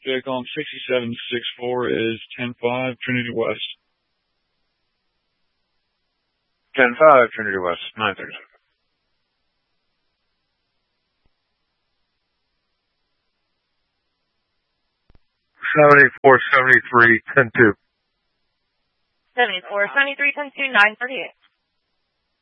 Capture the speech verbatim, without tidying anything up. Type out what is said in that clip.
Viacom sixty-seven sixty-four is ten five Trinity West. ten five Trinity West, nine thirty. seventy-four seventy-three ten two. seventy-four seventy-three ten two, nine thirty-eight.